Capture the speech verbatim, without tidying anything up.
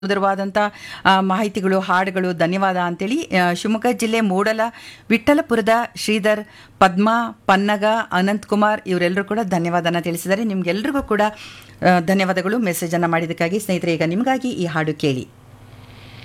ಸುಂದರವಾದಂಥ ಆ, ಮಾಹಿತಿಗಳು ಹಾಡುಗಳು ಧನ್ಯವಾದ ಅಂತೇಳಿ ಆ, ಶಿವಮೊಗ್ಗ ಜಿಲ್ಲೆ ಮೂಡಲ ವಿಠ್ಠಲಪುರದ ಶ್ರೀಧರ್ ಪದ್ಮಾ ಪನ್ನಗ ಅನಂತ್ ಕುಮಾರ್ ಇವರೆಲ್ಲರೂ ಕೂಡ ಧನ್ಯವಾದನ ತಿಳಿಸಿದ್ದಾರೆ. ನಿಮ್ಗೆಲ್ರಿಗೂ ಕೂಡ ಆ, ಧನ್ಯವಾದಗಳು ಮೆಸೇಜನ್ನು ಮಾಡಿದ್ದಕ್ಕಾಗಿ. ಸ್ನೇಹಿತರೆ, ಈಗ ನಿಮಗಾಗಿ ಈ ಹಾಡು ಕೇಳಿ.